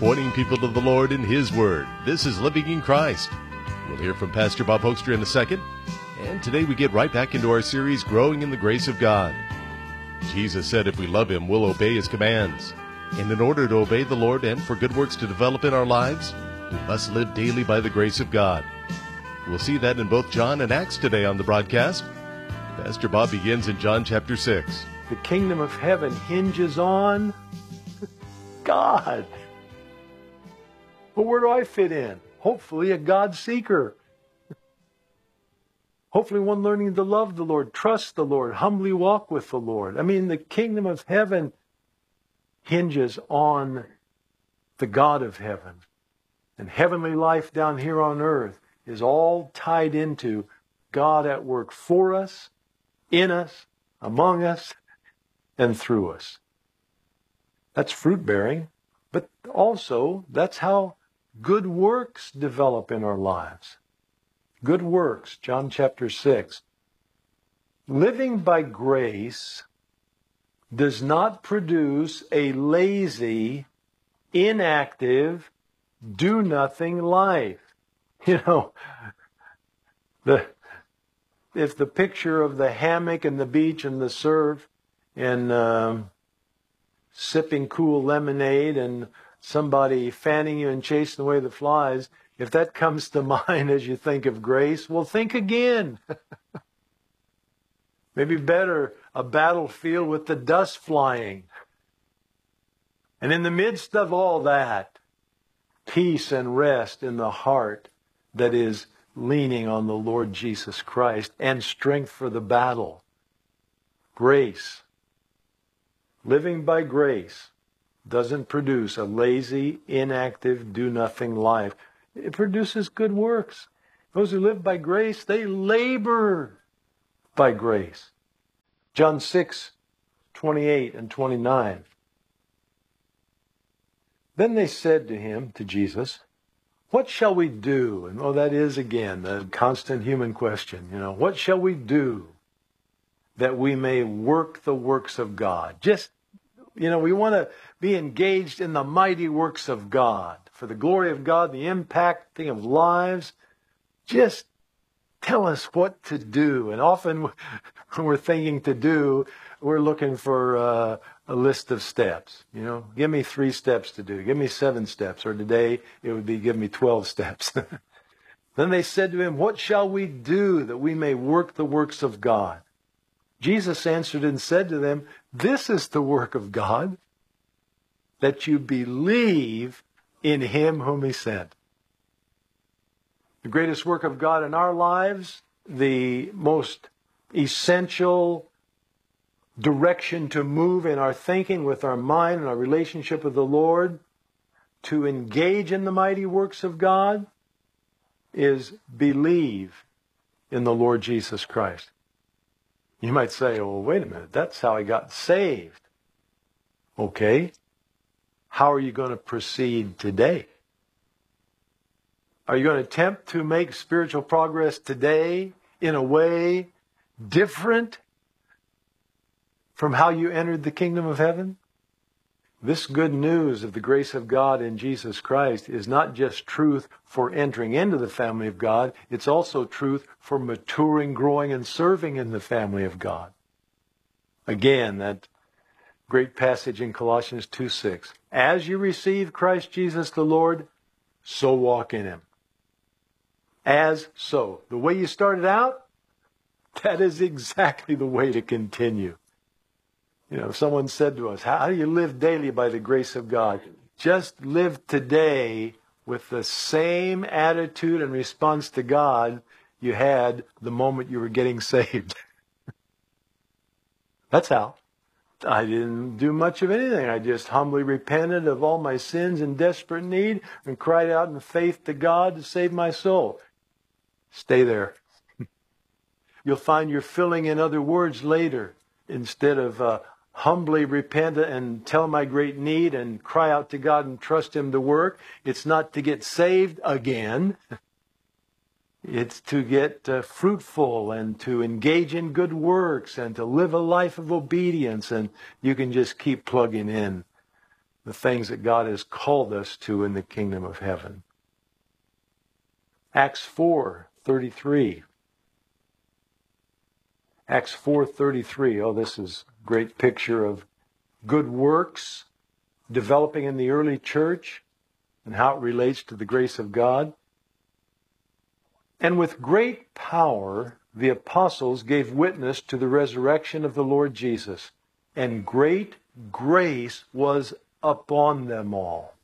pointing people to the Lord in His Word. This is Living in Christ. We'll hear from Pastor Bob Hoekstra in a second. And today we get right back into our series, Growing in the Grace of God. Jesus said if we love Him, we'll obey His commands. And in order to obey the Lord and for good works to develop in our lives, we must live daily by the grace of God. We'll see that in both John and Acts today on the broadcast. Pastor Bob begins in John chapter 6. The kingdom of heaven hinges on God. But where do I fit in? Hopefully a God seeker. Hopefully one learning to love the Lord, trust the Lord, humbly walk with the Lord. I mean, the kingdom of heaven hinges on the God of heaven. And heavenly life down here on earth is all tied into God at work for us, in us, among us, and through us. That's fruit bearing, but also that's how good works develop in our lives. Good works, John chapter 6. Living by grace does not produce a lazy, inactive, do-nothing life. You know, if the picture of the hammock and the beach and the surf and sipping cool lemonade and somebody fanning you and chasing away the flies, if that comes to mind as you think of grace, well, think again. Maybe better, a battlefield with the dust flying. And in the midst of all that, peace and rest in the heart that is leaning on the Lord Jesus Christ and strength for the battle. Grace. Living by grace doesn't produce a lazy, inactive, do-nothing life. It produces good works. Those who live by grace, they labor by grace. John 6:28 and 29. Then they said to him, to Jesus, what shall we do? And that is again the constant human question. What shall we do that we may work the works of God? We want to be engaged in the mighty works of God for the glory of God, the impacting of lives. Just tell us what to do. And often when we're thinking to do, we're looking for a list of steps. Give me 3 steps to do. Give me 7 steps. Or today it would be give me 12 steps. Then they said to him, what shall we do that we may work the works of God? Jesus answered and said to them, this is the work of God, that you believe in Him whom He sent. The greatest work of God in our lives, the most essential direction to move in our thinking with our mind and our relationship with the Lord, to engage in the mighty works of God, is believe in the Lord Jesus Christ. You might say, well, wait a minute, that's how I got saved. Okay, how are you going to proceed today? Are you going to attempt to make spiritual progress today in a way different from how you entered the kingdom of heaven? This good news of the grace of God in Jesus Christ is not just truth for entering into the family of God, it's also truth for maturing, growing, and serving in the family of God. Again, that great passage in Colossians 2:6. As you receive Christ Jesus the Lord, so walk in Him. As so. The way you started out, that is exactly the way to continue. If someone said to us, how do you live daily by the grace of God? Just live today with the same attitude and response to God you had the moment you were getting saved. That's how. I didn't do much of anything. I just humbly repented of all my sins in desperate need and cried out in faith to God to save my soul. Stay there. You'll find you're filling in other words later. Instead of humbly repent and tell my great need and cry out to God and trust Him to work, it's not to get saved again. It's to get fruitful and to engage in good works and to live a life of obedience. And you can just keep plugging in the things that God has called us to in the kingdom of heaven. Acts 4:33. Acts 4:33. Oh, this is a great picture of good works developing in the early church and how it relates to the grace of God. And with great power, the apostles gave witness to the resurrection of the Lord Jesus, and great grace was upon them all.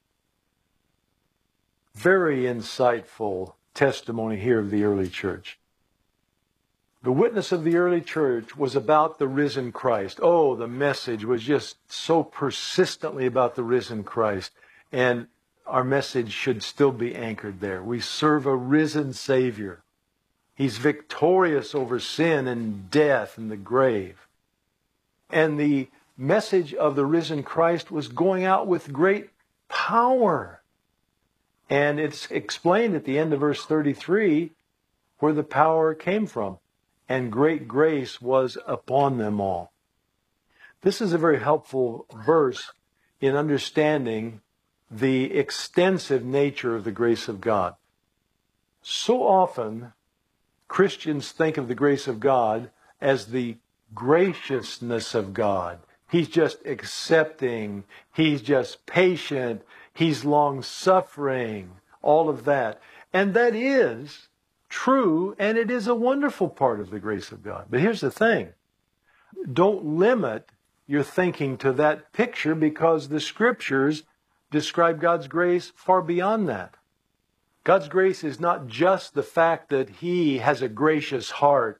Very insightful testimony here of the early church. The witness of the early church was about the risen Christ. Oh, the message was just so persistently about the risen Christ. And our message should still be anchored there. We serve a risen Savior. He's victorious over sin and death and the grave. And the message of the risen Christ was going out with great power. And it's explained at the end of verse 33 where the power came from. And great grace was upon them all. This is a very helpful verse in understanding the extensive nature of the grace of God. So often, Christians think of the grace of God as the graciousness of God. He's just accepting. He's just patient. He's long-suffering. All of that. And that is true, and it is a wonderful part of the grace of God. But here's the thing. Don't limit your thinking to that picture, because the Scriptures describe God's grace far beyond that. God's grace is not just the fact that He has a gracious heart.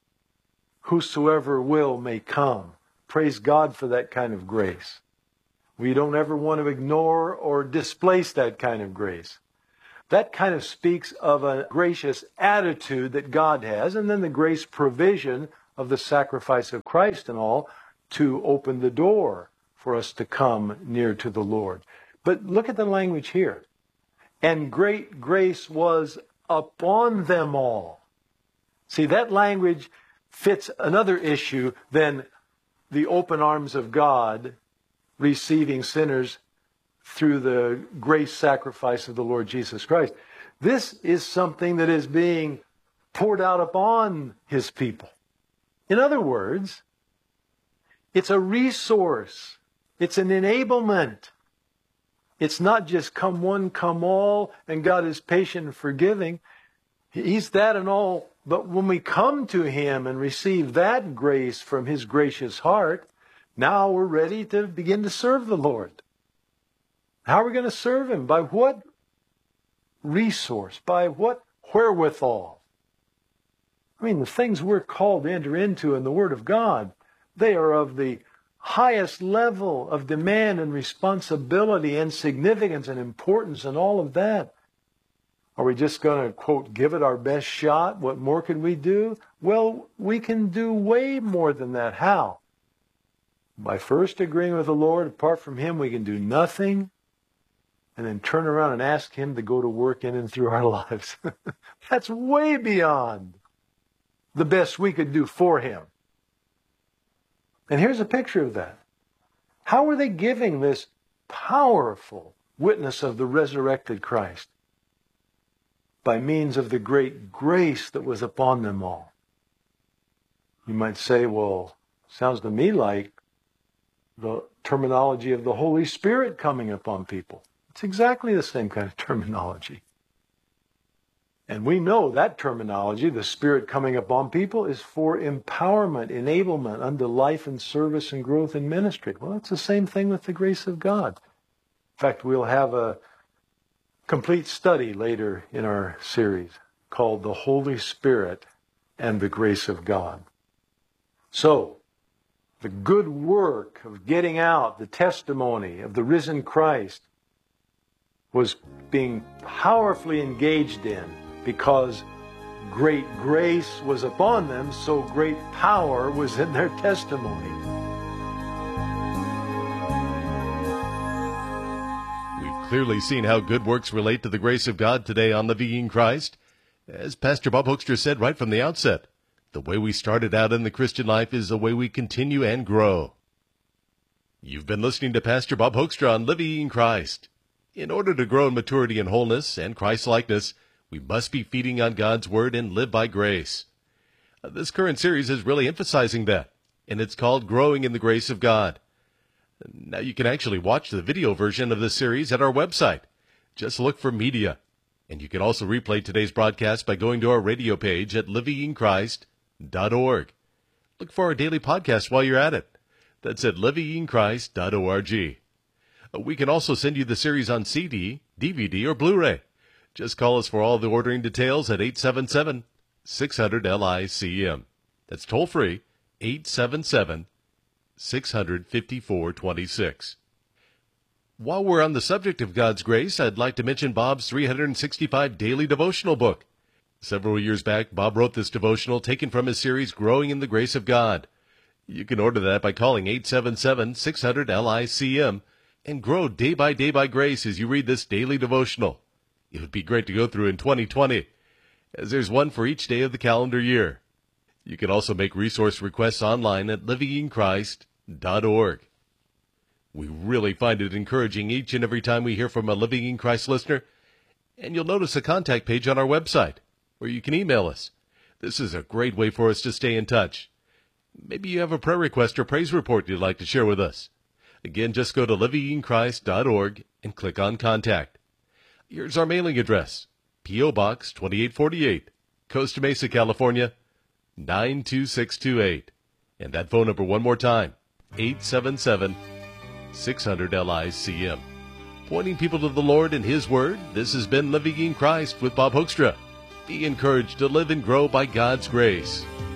Whosoever will may come. Praise God for that kind of grace. We don't ever want to ignore or displace that kind of grace. That kind of speaks of a gracious attitude that God has, and then the grace provision of the sacrifice of Christ and all to open the door for us to come near to the Lord. But look at the language here. And great grace was upon them all. See, that language fits another issue than the open arms of God receiving sinners through the grace sacrifice of the Lord Jesus Christ. This is something that is being poured out upon His people. In other words, it's a resource. It's an enablement. It's not just come one, come all, and God is patient and forgiving. He's that and all. But when we come to Him and receive that grace from His gracious heart, now we're ready to begin to serve the Lord. How are we going to serve Him? By what resource? By what wherewithal? I mean, the things we're called to enter into in the Word of God, they are of the highest level of demand and responsibility and significance and importance and all of that. Are we just going to, quote, give it our best shot? What more can we do? Well, we can do way more than that. How? By first agreeing with the Lord. Apart from Him, we can do nothing. And then turn around and ask Him to go to work in and through our lives. That's way beyond the best we could do for Him. And here's a picture of that. How are they giving this powerful witness of the resurrected Christ? By means of the great grace that was upon them all. You might say, well, sounds to me like the terminology of the Holy Spirit coming upon people. It's exactly the same kind of terminology. And we know that terminology, the Spirit coming upon people, is for empowerment, enablement unto life and service and growth in ministry. Well, it's the same thing with the grace of God. In fact, we'll have a complete study later in our series called The Holy Spirit and the Grace of God. So, the good work of getting out the testimony of the risen Christ was being powerfully engaged in because great grace was upon them, so great power was in their testimony. We've clearly seen how good works relate to the grace of God today on Living in Christ. As Pastor Bob Hoekstra said right from the outset, the way we started out in the Christian life is the way we continue and grow. You've been listening to Pastor Bob Hoekstra on Living in Christ. In order to grow in maturity and wholeness and Christ-likeness, we must be feeding on God's Word and live by grace. This current series is really emphasizing that, and it's called Growing in the Grace of God. Now you can actually watch the video version of this series at our website. Just look for media. And you can also replay today's broadcast by going to our radio page at livinginchrist.org. Look for our daily podcast while you're at it. That's at livinginchrist.org. We can also send you the series on CD, DVD, or Blu-ray. Just call us for all the ordering details at 877-600-LICM. That's toll-free, 877-600-5426. While we're on the subject of God's grace, I'd like to mention Bob's 365 Daily Devotional book. Several years back, Bob wrote this devotional taken from his series, Growing in the Grace of God. You can order that by calling 877-600-LICM and grow day by grace as you read this daily devotional. It would be great to go through in 2020, as there's one for each day of the calendar year. You can also make resource requests online at livinginchrist.org. We really find it encouraging each and every time we hear from a Living in Christ listener, and you'll notice a contact page on our website where you can email us. This is a great way for us to stay in touch. Maybe you have a prayer request or praise report you'd like to share with us. Again, just go to livinginchrist.org and click on Contact. Here's our mailing address, P.O. Box 2848, Costa Mesa, California, 92628. And that phone number one more time, 877-600-LICM. Pointing people to the Lord and His Word, this has been Living in Christ with Bob Hoekstra. Be encouraged to live and grow by God's grace.